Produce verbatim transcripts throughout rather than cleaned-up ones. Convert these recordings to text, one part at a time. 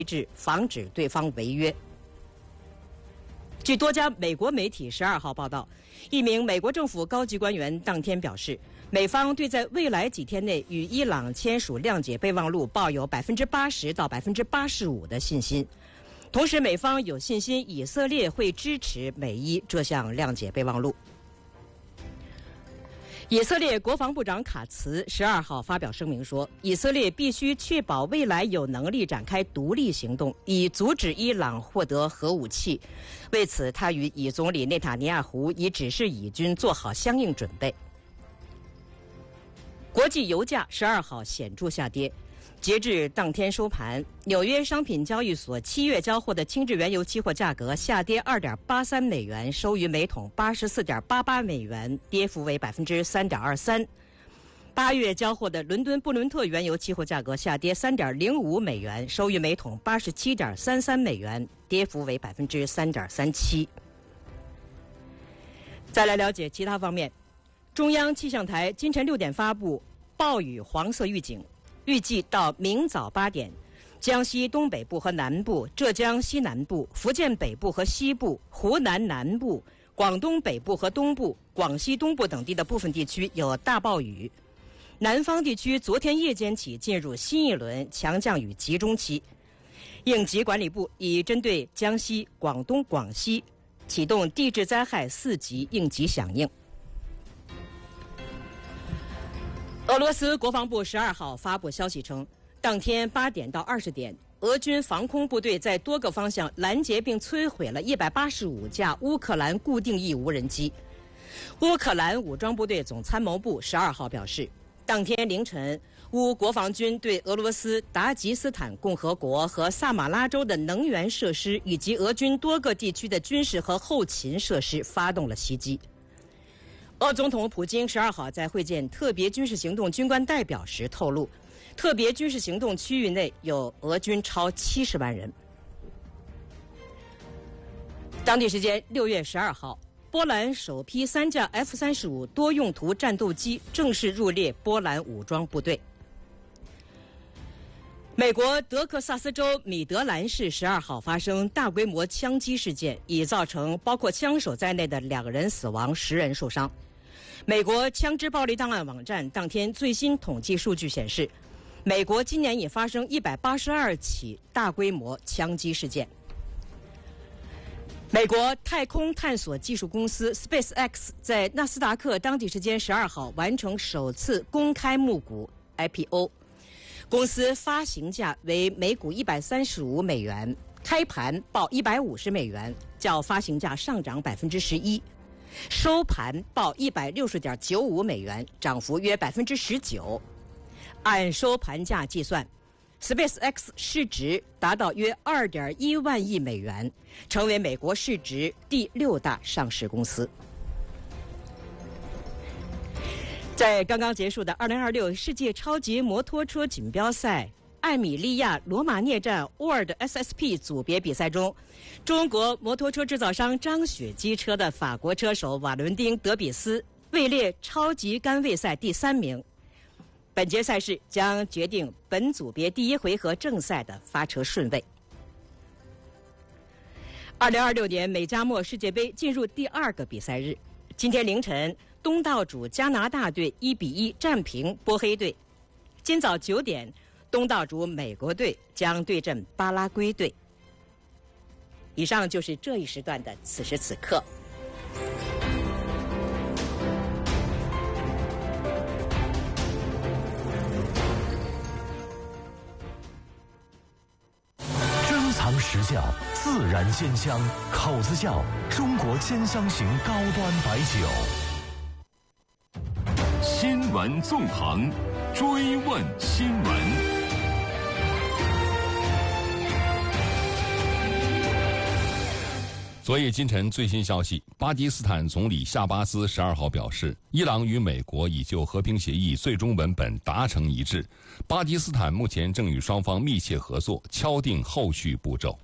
制，防止对方违约。据多家美国媒体十二号报道，一名美国政府高级官员当天表示，美方对在未来几天内与伊朗签署谅解备忘录抱有百分之八十到百分之八十五的信心。同时，美方有信心以色列会支持美伊这项谅解备忘录。以色列国防部长卡茨十二号发表声明说，以色列必须确保未来有能力展开独立行动，以阻止伊朗获得核武器。为此，他与以总理内塔尼亚胡已指示以军做好相应准备。国际油价十二号显著下跌。截至当天收盘，纽约商品交易所七月交货的轻质原油期货价格下跌 二点八三美元，收于每桶八十四点八八美元，跌幅为百分之三点二三。八月交货的伦敦布伦特原油期货价格下跌 三点零五美元，收于每桶八十七点三三美元，跌幅为百分之三点三七。再来了解其他方面，中央气象台今晨六点发布暴雨黄色预警。预计到明早八点，江西东北部和南部、浙江西南部、福建北部和西部、湖南南部、广东北部和东部、广西东部等地的部分地区有大暴雨。南方地区昨天夜间起进入新一轮强降雨集中期。应急管理部已针对江西、广东、广西启动地质灾害四级应急响应。俄罗斯国防部十二号发布消息称，当天八点到二十点，俄军防空部队在多个方向拦截并摧毁了一百八十五架乌克兰固定翼无人机。乌克兰武装部队总参谋部十二号表示，当天凌晨，乌国防军对俄罗斯达吉斯坦共和国和萨马拉州的能源设施以及俄军多个地区的军事和后勤设施发动了袭击。俄总统普京十二号在会见特别军事行动军官代表时透露，特别军事行动区域内有俄军超七十万人。当地时间六月十二号，波兰首批三架 F 三十五多用途战斗机正式入列波兰武装部队。美国德克萨斯州米德兰市十二号发生大规模枪击事件，已造成包括枪手在内的两人死亡，十人受伤。美国枪支暴力档案网站当天最新统计数据显示，美国今年已发生一百八十二起大规模枪击事件。美国太空探索技术公司 SpaceX 在纳斯达克当地时间十二号完成首次公开募股 I P O， 公司发行价为每股一百三十五美元，开盘报一百五十美元，较发行价上涨百分之十一。收盘报一百六十点九五美元，涨幅约百分之十九。按收盘价计算 ，SpaceX 市值达到约二点一万亿美元，成为美国市值第六大上市公司。在刚刚结束的二零二六世界超级摩托车锦标赛艾米利亚罗马涅站 World S S P 组别比赛中，中国摩托车制造商张雪机车的法国车手瓦伦丁·德比斯位列超级杆位赛第三名。本届赛事将决定本组别第一回合正赛的发车顺位。二零二六年美加墨世界杯进入第二个比赛日，今天凌晨，东道主加拿大队一比一战平波黑队。今早九点，东道主美国队将对阵巴拉圭队。以上就是这一时段的此时此刻。 珍藏实窖，自然鲜香，口子窖，中国千香型高端白酒。 新闻纵横，追问新闻。 昨夜今晨最新消息，巴基斯坦总理夏巴斯十二号表示，伊朗与美国已就和平协议最终文本达成一致，巴基斯坦目前正与双方密切合作，敲定后续步骤。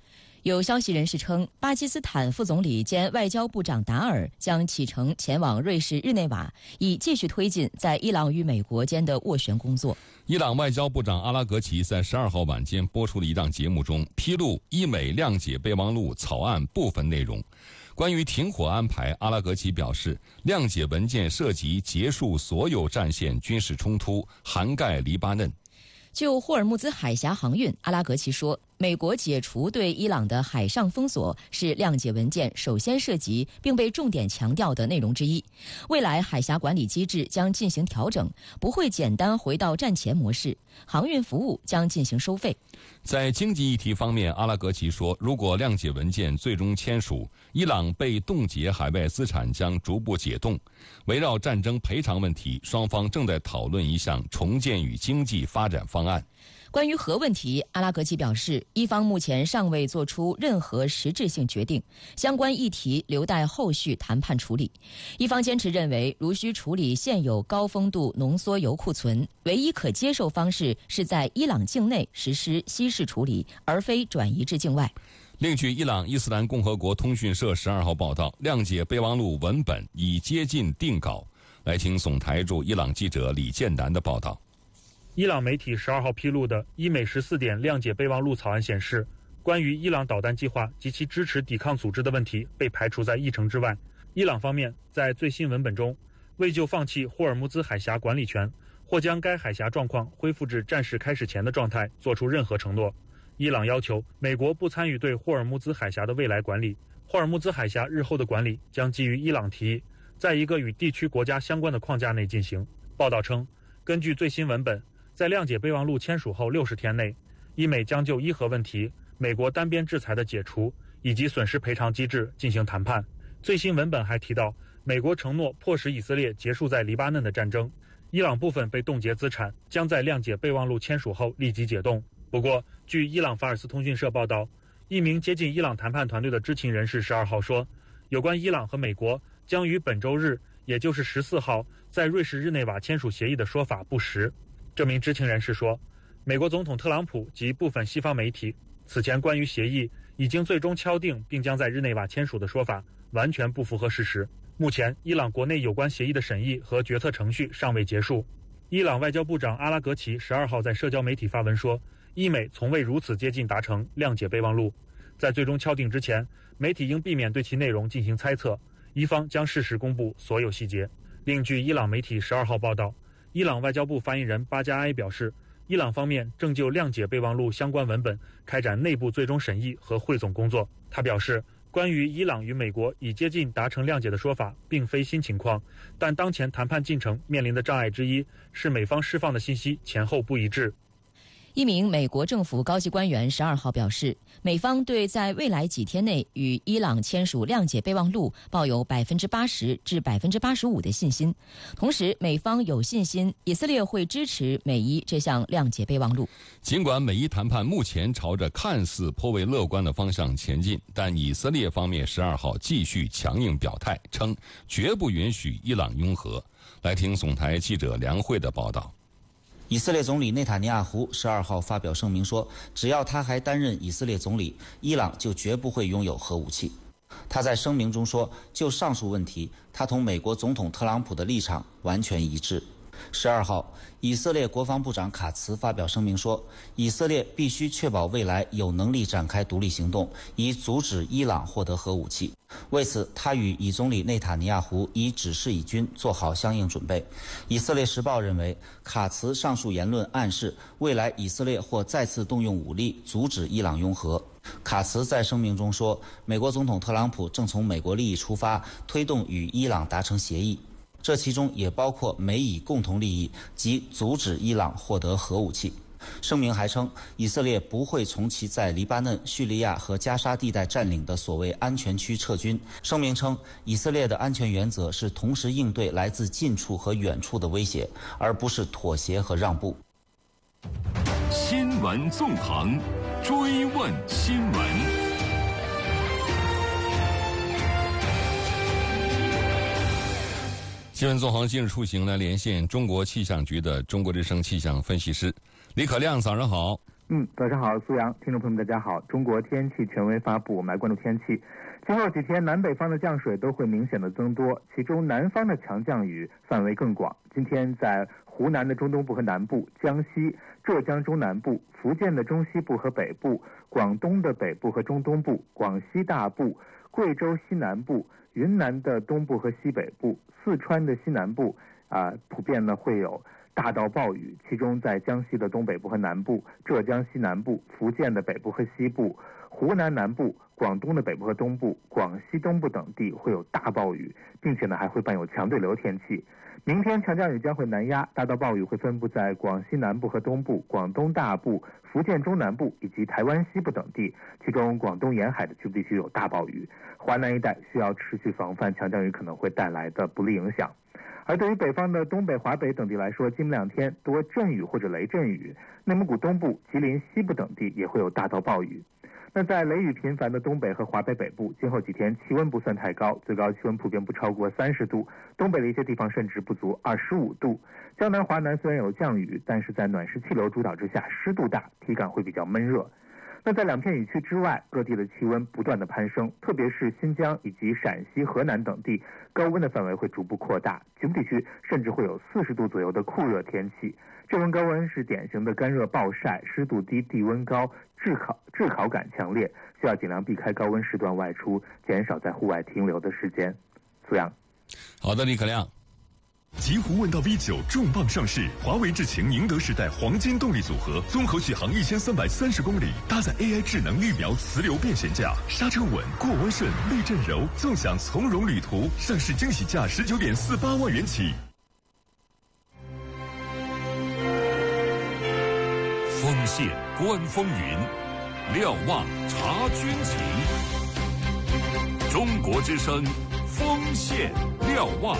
有消息人士称，巴基斯坦副总理兼外交部长达尔将启程前往瑞士日内瓦，以继续推进在伊朗与美国间的斡旋工作。 伊朗外交部长阿拉格齐在十二号晚间播出的一档节目中，披露伊美谅解备忘录草案部分内容。关于停火安排，阿拉格齐表示，谅解文件涉及结束所有战线军事冲突，涵盖黎巴嫩。 就霍尔木兹海峡航运，阿拉格齐说，美国解除对伊朗的海上封锁是谅解文件首先涉及并被重点强调的内容之一。未来海峡管理机制将进行调整，不会简单回到战前模式，航运服务将进行收费。 在经济议题方面，阿拉格齐说，如果谅解文件最终签署，伊朗被冻结海外资产将逐步解冻。围绕战争赔偿问题，双方正在讨论一项重建与经济发展方案。 关于核问题，阿拉格齐表示，伊方目前尚未做出任何实质性决定，相关议题留待后续谈判处理。伊方坚持认为，如需处理现有高丰度浓缩铀库存，唯一可接受方式是在伊朗境内实施稀释处理，而非转移至境外。 另据伊朗伊斯兰共和国通讯社十二号报道，谅解备忘录文本已接近定稿。来听总台驻伊朗记者李建南的报道。 伊朗媒体十二号披露的伊美十四点谅解备忘录草案显示，关于伊朗导弹计划及其支持抵抗组织的问题被排除在议程之外。伊朗方面在最新文本中，未就放弃霍尔木兹海峡管理权或将该海峡状况恢复至战事开始前的状态做出任何承诺。伊朗要求美国不参与对霍尔木兹海峡的未来管理，霍尔木兹海峡日后的管理将基于伊朗提议，在一个与地区国家相关的框架内进行。报道称，根据最新文本，在谅解备忘录签署后六十天内，伊美将就伊核问题、美国单边制裁的解除以及损失赔偿机制进行谈判。最新文本还提到，美国承诺迫使以色列结束在黎巴嫩的战争，伊朗部分被冻结资产将在谅解备忘录签署后立即解冻。不过，据伊朗法尔斯通讯社报道，一名接近伊朗谈判团队的知情人士十二号说，有关伊朗和美国将于本周日，也就是十四号，在瑞士日内瓦签署协议的说法不实。这名知情人士说，美国总统特朗普及部分西方媒体此前关于协议已经最终敲定并将在日内瓦签署的说法完全不符合事实。目前，伊朗国内有关协议的审议和决策程序尚未结束。伊朗外交部长阿拉格齐十二号在社交媒体发文说，伊美从未如此接近达成谅解备忘录，在最终敲定之前，媒体应避免对其内容进行猜测，伊方将适时公布所有细节。另据伊朗媒体十二号报道，伊朗外交部发言人巴加埃表示，伊朗方面正就谅解备忘录相关文本开展内部最终审议和汇总工作。他表示，关于伊朗与美国已接近达成谅解的说法并非新情况，但当前谈判进程面临的障碍之一是美方释放的信息前后不一致。 一名美国政府高级官员十二号表示，美方对在未来几天内与伊朗签署谅解备忘录抱有百分之八十至百分之八十五的信心。同时，美方有信心以色列会支持美伊这项谅解备忘录。 尽管美伊谈判目前朝着看似颇为乐观的方向前进，但以色列方面十二号继续强硬表态，称绝不允许伊朗拥核。来听总台记者梁慧的报道。 以色列总理内塔尼亚胡十二号发表声明说，只要他还担任以色列总理，伊朗就绝不会拥有核武器。他在声明中说，就上述问题，他同美国总统特朗普的立场完全一致。十二号，以色列国防部长卡茨发表声明说，以色列必须确保未来有能力展开独立行动，以阻止伊朗获得核武器。为此，他与以总理内塔尼亚胡已指示以军做好相应准备。以色列时报认为，卡茨上述言论暗示未来以色列或再次动用武力阻止伊朗拥核。卡茨在声明中说，美国总统特朗普正从美国利益出发，推动与伊朗达成协议，这其中也包括美以共同利益及阻止伊朗获得核武器。声明还称，以色列不会从其在黎巴嫩、叙利亚和加沙地带占领的所谓安全区撤军。声明称，以色列的安全原则是同时应对来自近处和远处的威胁，而不是妥协和让步。 新闻纵横，追问新闻。 新闻纵横今日出行来连线中国气象局的中国之声气象分析师李可亮，早上好。 嗯，早上好，苏阳，听众朋友们，大家好。中国天气权威发布，我们来关注天气。今后几天，南北方的降水都会明显的增多，其中南方的强降雨范围更广。今天在湖南的中东部和南部、江西、浙江中南部、福建的中西部和北部、广东的北部和中东部、广西大部、贵州西南部、云南的东部和西北部、四川的西南部啊、呃，普遍呢会有大到暴雨，其中在江西的东北部和南部、浙江西南部、福建的北部和西部、湖南南部、广东的北部和东部、广西东部等地会有大暴雨，并且呢还会伴有强对流天气。明天强降雨将会南压，大到暴雨会分布在广西南部和东部、广东大部、福建中南部以及台湾西部等地，其中广东沿海的局部地区有大暴雨，华南一带需要持续防范强降雨可能会带来的不利影响。而对于北方的东北、华北等地来说，今明两天多阵雨或者雷阵雨，内蒙古东部、吉林西部等地也会有大到暴雨。那在雷雨频繁的东北和华北北部，今后几天气温不算太高，最高气温普遍不超过三十度，东北的一些地方甚至不足二十五度。江南、华南虽然有降雨，但是在暖湿气流主导之下，湿度大，体感会比较闷热。那在两片雨区之外，各地的气温不断的攀升，特别是新疆以及陕西、河南等地，高温的范围会逐步扩大，局部地区甚至会有四十度左右的酷热天气。这轮高温是典型的干热暴晒，湿度低、地温高，炙烤炙烤感强烈，需要尽量避开高温时段外出，减少在户外停留的时间。苏阳， 好的，李可亮。 极狐问道 V 九 重磅上市，华为智擎宁德时代黄金动力组合，综合续航一千三百三十公里，搭载 A I 智能预瞄磁流变悬架，刹车稳，过弯顺，避震柔，纵享从容旅途。上市惊喜价十九点四八万元起。 锋线观风云，瞭望察军情。中国之声，锋线瞭望。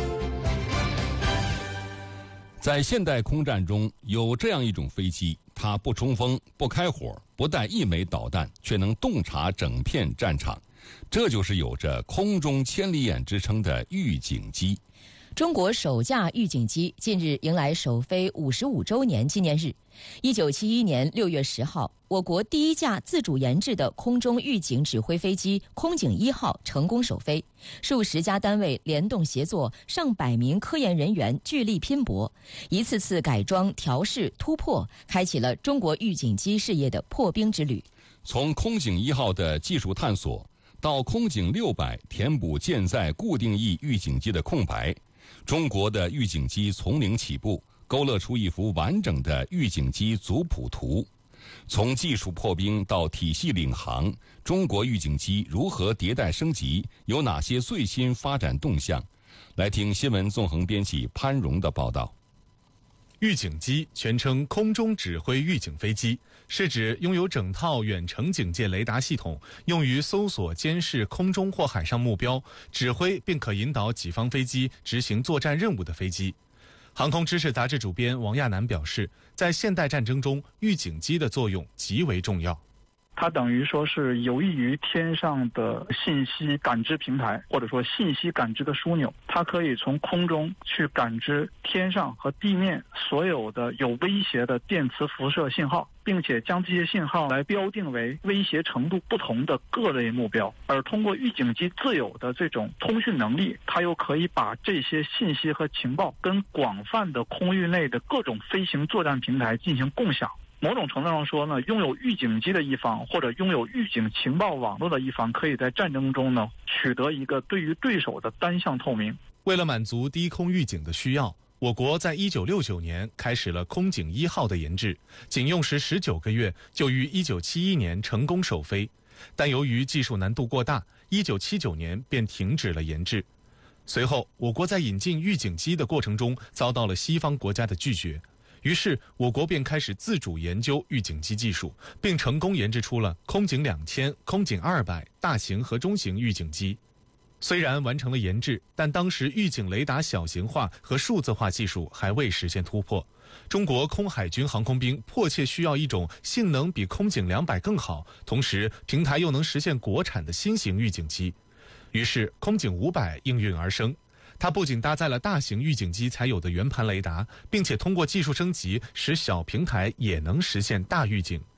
在现代空战中，有这样一种飞机，它不冲锋、不开火、不带一枚导弹，却能洞察整片战场。这就是有着空中千里眼之称的预警机。 中国首架预警机近日迎来首飞五十五周年纪念日。一九七一年六月十号，我国第一架自主研制的空中预警指挥飞机空警一号成功首飞，数十家单位联动协作，上百名科研人员聚力拼搏，一次次改装、调试、突破，开启了中国预警机事业的破冰之旅。 从空警一号的技术探索到空警六百填补舰载固定翼预警机的空白，中国的预警机从零起步，勾勒出一幅完整的预警机族谱图。从技术破冰到体系领航，中国预警机如何迭代升级？有哪些最新发展动向？来听新闻纵横编辑潘荣的报道。 预警机全称空中指挥预警飞机，是指拥有整套远程警戒雷达系统，用于搜索、监视空中或海上目标，指挥并可引导己方飞机执行作战任务的飞机。航空知识杂志主编王亚楠表示，在现代战争中，预警机的作用极为重要。 它等于说是有益于天上的信息感知平台，或者说信息感知的枢纽。它可以从空中去感知天上和地面所有的有威胁的电磁辐射信号，并且将这些信号来标定为威胁程度不同的各类目标。而通过预警机自有的这种通讯能力，它又可以把这些信息和情报跟广泛的空域内的各种飞行作战平台进行共享。某种程度上说呢，拥有预警机的一方或者拥有预警情报网络的一方，可以在战争中呢取得一个对于对手的单向透明。 为了满足低空预警的需要，我国在一九六九年开始了空警一号的研制，仅用时十九个月就于一九七一年成功首飞，但由于技术难度过大，一九七九年便停止了研制。随后，我国在引进预警机的过程中遭到了西方国家的拒绝。于是，我国便开始自主研究预警机技术，并成功研制出了空警两千、空警二百大型和中型预警机。虽然完成了研制，但当时预警雷达小型化和数字化技术还未实现突破。中国空海军航空兵迫切需要一种性能比空警两百更好，同时平台又能实现国产的新型预警机。于是，空警五百应运而生。它不仅搭载了大型预警机才有的圆盘雷达，并且通过技术升级，使小平台也能实现大预警。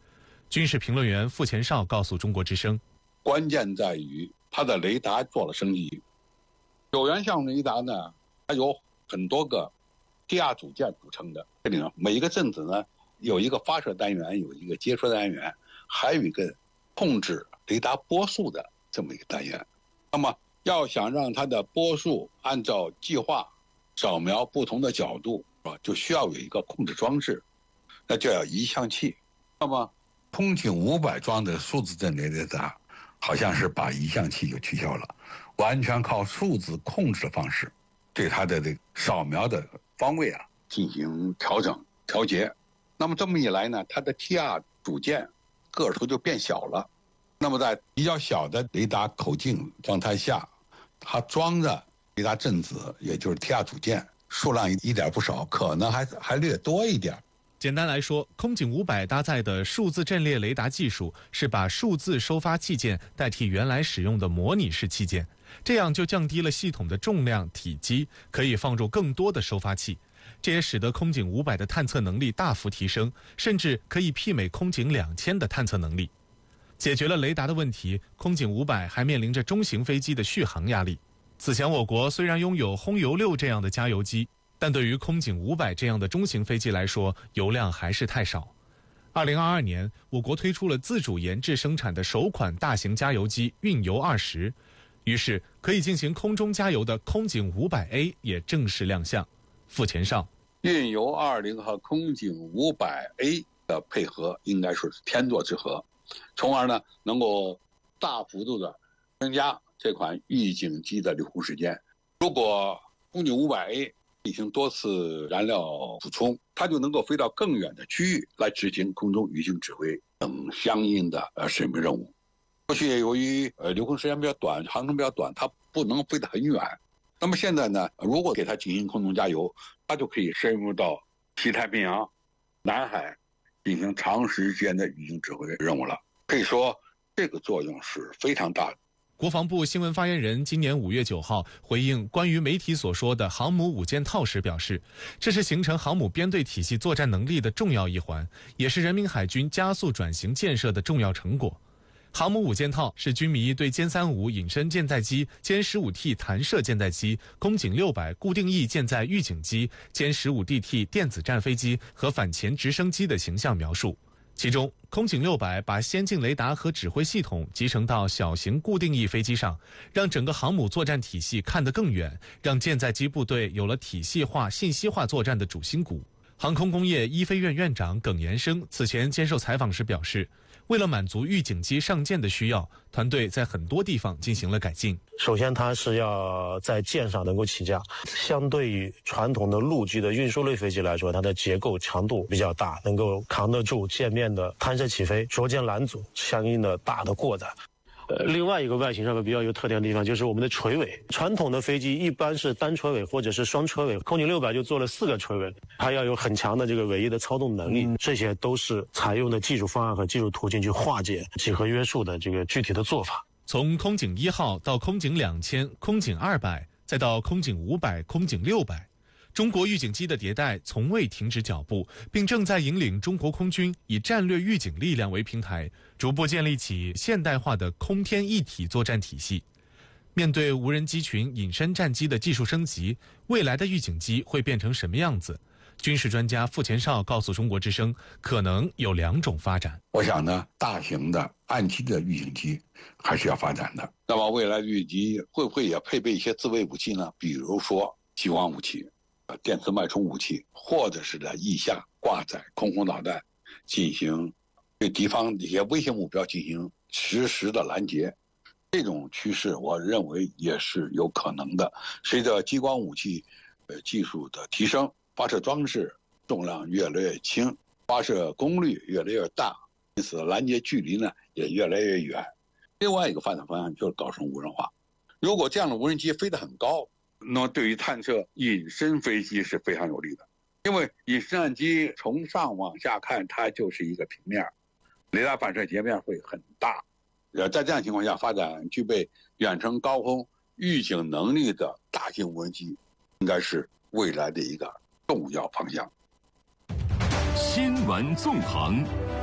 军事评论员傅前绍告诉中国之声， 关键在于它的雷达做了升级。有源相雷达呢，它有很多个低压组件组成的，这里呢每一个阵子呢有一个发射单元，有一个接收单元，还有一个控制雷达波束的这么一个单元。那么要想让它的波束按照计划扫描不同的角度，就需要有一个控制装置，那就要移向器。那么空警五百装的数字阵列雷达好像是把移向器就取消了，完全靠数字控制的方式对它的这个扫描的方位啊进行调整调节。那么这么一来呢，它的 T R 组件个头就变小了。那么在比较小的雷达口径状态下，它装的雷达阵子，也就是 T R 组件数量一点不少，可能还还略多一点。 简单来说，空警五百搭载的数字阵列雷达技术是把数字收发器件代替原来使用的模拟式器件，这样就降低了系统的重量体积，可以放入更多的收发器。这也使得空警五百的探测能力大幅提升，甚至可以媲美空警两千的探测能力。解决了雷达的问题，空警五百还面临着中型飞机的续航压力。此前我国虽然拥有轰油六这样的加油机，但对于空警五百这样的中型飞机来说，油量还是太少。二零二二年，我国推出了自主研制生产的首款大型加油机运油二十，于是可以进行空中加油的空警五百 A 也正式亮相。傅前绍， 运油二零和空警五百 A 的配合应该说是天作之合，从而呢能够大幅度的增加这款预警机的留空时间。如果空警五百 A 进行多次燃料补充，它就能够飞到更远的区域来执行空中预警指挥等相应的呃使命任务。过去由于呃留空时间比较短，航程比较短，它不能飞得很远。那么现在呢，如果给它进行空中加油，它就可以深入到西太平洋、南海进行长时间的预警指挥任务了。可以说这个作用是非常大的。 国防部新闻发言人今年五月九号回应关于媒体所说的航母五件套时表示，这是形成航母编队体系作战能力的重要一环，也是人民海军加速转型建设的重要成果。航母五件套是军迷对歼三五隐身舰载机、歼十五 T 弹射舰载机、空警六百固定翼舰载预警机、歼十五 D T 电子战飞机和反潜直升机的形象描述。其中，空警六百把先进雷达和指挥系统集成到小型固定翼飞机上，让整个航母作战体系看得更远，让舰载机部队有了体系化、信息化作战的主心骨。航空工业一飞院院长耿延生此前接受采访时表示，为了满足预警机上舰的需要，团队在很多地方进行了改进。 首先，它是要在舰上能够起降，相对于传统的陆基的运输类飞机来说，它的结构强度比较大，能够扛得住舰面的弹射起飞、着舰拦阻、相应的大的过载。呃，另外一个外形上面比较有特点的地方就是我们的垂尾。传统的飞机一般是单垂尾或者是双垂尾，空警六百就做了四个垂尾，它要有很强的这个尾翼的操纵能力，这些都是采用的技术方案和技术途径去化解几何约束的这个具体的做法。 从空警一号到空警两千、空警二百，再到空警五百、空警六百。中国预警机的迭代从未停止脚步，并正在引领中国空军以战略预警力量为平台，逐步建立起现代化的空天一体作战体系。面对无人机群隐身战机的技术升级，未来的预警机会变成什么样子？军事专家傅前绍告诉中国之声，可能有两种发展。 我想呢，大型的岸基的预警机还是要发展的。那么未来的预警机会不会也配备一些自卫武器呢？比如说激光武器、电磁脉冲武器，或者是在翼下挂载空空导弹，进行对敌方一些威胁目标进行实时的拦截。这种趋势我认为也是有可能的。随着激光武器呃技术的提升，发射装置重量越来越轻，发射功率越来越大，因此拦截距离呢也越来越远。另外一个发展方向就是搞成无人化。如果这样的无人机飞得很高，那么对于探测隐身飞机是非常有利的，因为隐身战机从上往下看，它就是一个平面，雷达反射截面会很大。呃，在这样情况下，发展具备远程高空预警能力的大型无人机，应该是未来的一个重要方向。 新闻纵横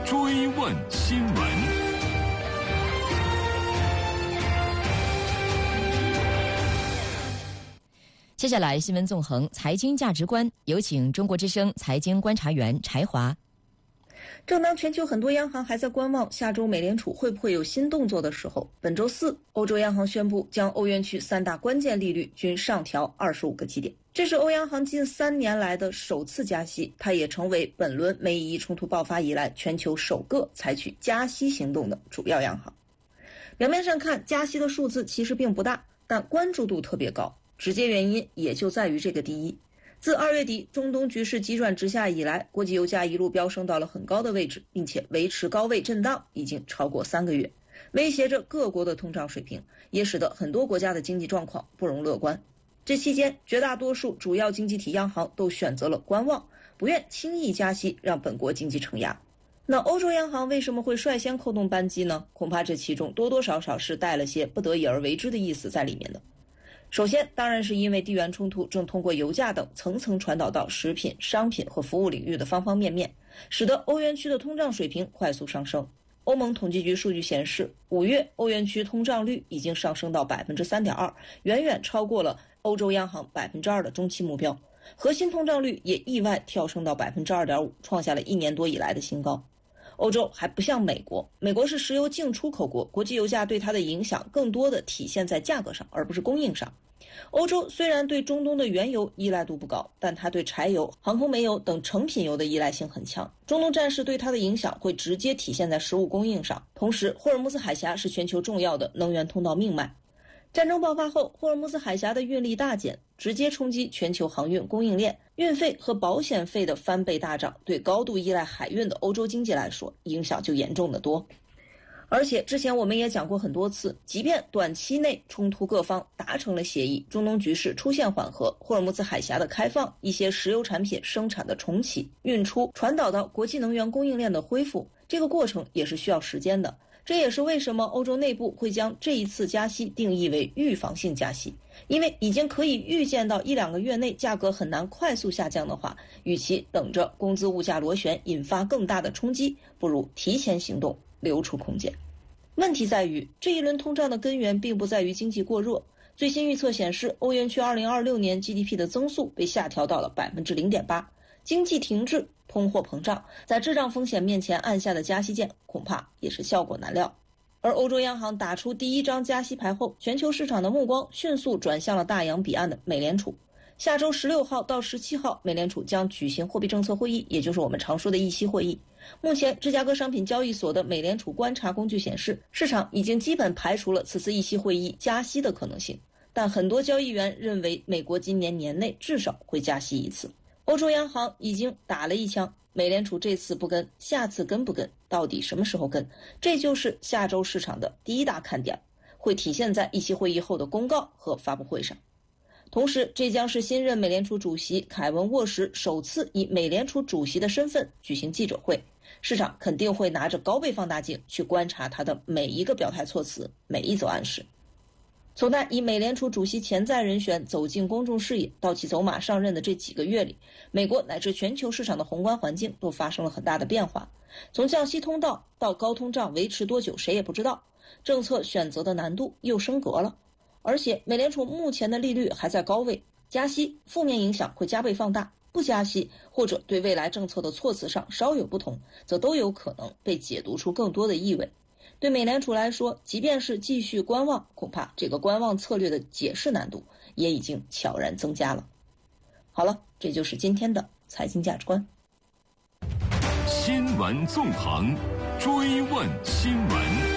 追问新闻。 接下来新闻纵横财经价值观，有请中国之声财经观察员柴华。 正当全球很多央行还在观望下周美联储会不会有新动作的时候，本周四欧洲央行宣布将欧元区三大关键利率均上调二十五个基点，这是欧央行近三年来的首次加息，它也成为本轮美以冲突爆发以来全球首个采取加息行动的主要央行。表面上看，加息的数字其实并不大，但关注度特别高，直接原因也就在于这个第一。自二月底中东局势急转直下以来，国际油价一路飙升到了很高的位置，并且维持高位震荡已经超过三个月，威胁着各国的通胀水平，也使得很多国家的经济状况不容乐观。这期间，绝大多数主要经济体央行都选择了观望，不愿轻易加息，让本国经济承压。那欧洲央行为什么会率先扣动扳机呢？恐怕这其中多多少少是带了些不得已而为之的意思在里面的。首先，当然是因为地缘冲突正通过油价等层层传导到食品、商品和服务领域的方方面面，使得欧元区的通胀水平快速上升。欧盟统计局数据显示，五月欧元区通胀率已经上升到 百分之三点二， 远远超过了欧洲央行 百分之二 的中期目标。核心通胀率也意外跳升到 百分之二点五， 创下了一年多以来的新高。欧洲还不像美国，美国是石油净出口国，国际油价对它的影响更多的体现在价格上，而不是供应上。欧洲虽然对中东的原油依赖度不高，但它对柴油、航空煤油等成品油的依赖性很强。中东战事对它的影响会直接体现在食物供应上。同时，霍尔木兹海峡是全球重要的能源通道命脉。战争爆发后，霍尔木兹海峡的运力大减，直接冲击全球航运供应链，运费和保险费的翻倍大涨，对高度依赖海运的欧洲经济来说，影响就严重得多。而且之前我们也讲过很多次，即便短期内冲突各方达成了协议，中东局势出现缓和，霍尔木兹海峡的开放，一些石油产品生产的重启、运出、传导到国际能源供应链的恢复，这个过程也是需要时间的。这也是为什么欧洲内部会将这一次加息定义为预防性加息，因为已经可以预见到一两个月内价格很难快速下降的话，与其等着工资物价螺旋引发更大的冲击，不如提前行动，留出空间。问题在于，这一轮通胀的根源并不在于经济过热。最新预测显示，欧元区二零二六年 G D P 的增速被下调到了 百分之零点八， 经济停滞、通货膨胀在滞胀风险面前按下的加息键，恐怕也是效果难料。而欧洲央行打出第一张加息牌后，全球市场的目光迅速转向了大洋彼岸的美联储。下周十六号到十七号，美联储将举行货币政策会议，也就是我们常说的议息会议。目前，芝加哥商品交易所的美联储观察工具显示，市场已经基本排除了此次议息会议加息的可能性，但很多交易员认为美国今年年内至少会加息一次。欧洲央行已经打了一枪，美联储这次不跟，下次跟不跟，到底什么时候跟？这就是下周市场的第一大看点，会体现在议息会议后的公告和发布会上。同时，这将是新任美联储主席凯文沃什首次以美联储主席的身份举行记者会，市场肯定会拿着高倍放大镜去观察他的每一个表态措辞，每一则暗示。从他以美联储主席潜在人选走进公众视野到其走马上任的这几个月里，美国乃至全球市场的宏观环境都发生了很大的变化。从降息通道到高通胀维持多久谁也不知道，政策选择的难度又升格了。而且美联储目前的利率还在高位，加息负面影响会加倍放大，不加息或者对未来政策的措辞上稍有不同，则都有可能被解读出更多的意味。对美联储来说，即便是继续观望，恐怕这个观望策略的解释难度也已经悄然增加了。好了，这就是今天的财经价值观。 新闻纵横，追问新闻。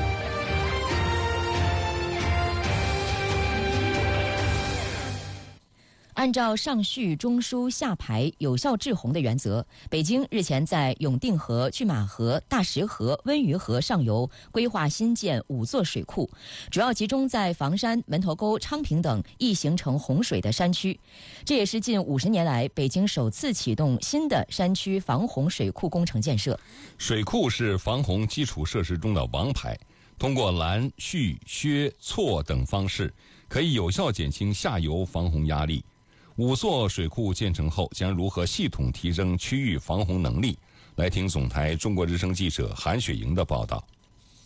按照上叙中枢下排有效制洪的原则，北京日前在永定河、拒马河、大石河、温榆河上游规划新建五座水库，主要集中在房山、门头沟、昌平等易形成洪水的山区。这也是近五十年来北京首次启动新的山区防洪水库工程建设。 水库是防洪基础设施中的王牌，通过拦、蓄、削、错等方式，可以有效减轻下游防洪压力。五座水库建成后，将如何系统提升区域防洪能力， 来听总台中国之声记者韩雪莹的报道。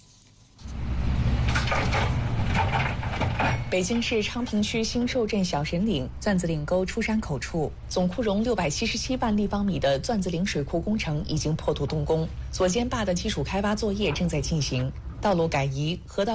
北京市昌平区兴寿镇小神岭钻子岭沟出山口处，总库容六百七十七万立方米的钻子岭水库工程已经破土动工，左肩坝的基础开挖作业正在进行，道路改移、河道